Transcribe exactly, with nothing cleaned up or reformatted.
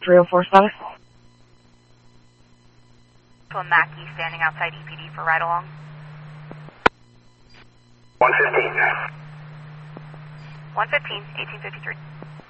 three oh four status. To a Mackie standing outside E P D for ride along. one fifteen. one fifteen, eighteen fifty-three.